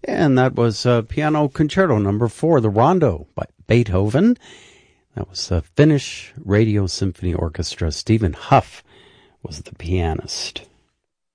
And that was Piano Concerto number 4, the Rondo by Beethoven. That was the Finnish Radio Symphony Orchestra. Stephen Huff was the pianist.